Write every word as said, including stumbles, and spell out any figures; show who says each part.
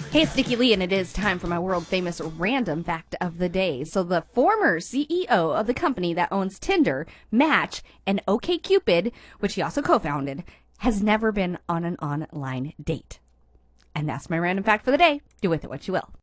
Speaker 1: Hey, it's Nikki Lee, and it is time for my world-famous random fact of the day. So the former C E O of the company that owns Tinder, Match, and OkCupid, which he also co-founded, has never been on an online date. And that's my random fact for the day. Do with it what you will.